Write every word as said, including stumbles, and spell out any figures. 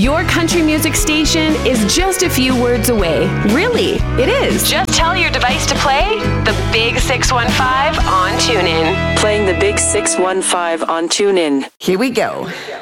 Your country music station is just a few words away. Really, it is. Just tell your device to play the Big six one five on TuneIn. Playing the Big six one five on TuneIn. Here we go.